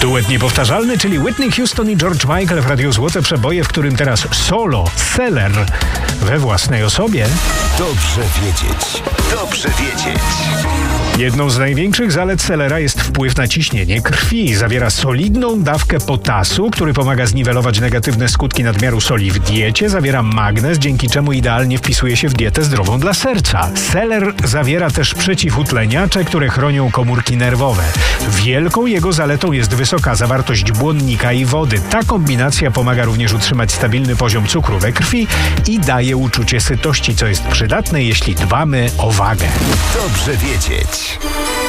Duet niepowtarzalny, czyli Whitney Houston i George Michael w Radiu Złote Przeboje, w którym teraz solo, Seller we własnej osobie. Dobrze wiedzieć. Dobrze wiedzieć. Jedną z największych zalet Sellera jest wpływ na ciśnienie krwi. Zawiera solidną dawkę potasu, który pomaga zniwelować negatywne skutki nadmiaru soli w diecie. Zawiera magnez, dzięki czemu idealnie wpisuje się w dietę zdrową dla serca. Seller zawiera też przeciwutleniacze, które chronią komórki nerwowe. Wielką jego zaletą jest wysoka zawartość błonnika i wody. Ta kombinacja pomaga również utrzymać stabilny poziom cukru we krwi i daje uczucie sytości, co jest przydatne, jeśli dbamy o wagę. Dobrze wiedzieć.